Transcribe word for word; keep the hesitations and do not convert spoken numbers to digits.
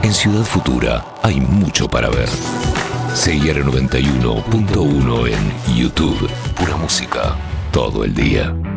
En Ciudad Futura hay mucho para ver. C I R noventa y uno punto uno en YouTube. Pura música todo el día.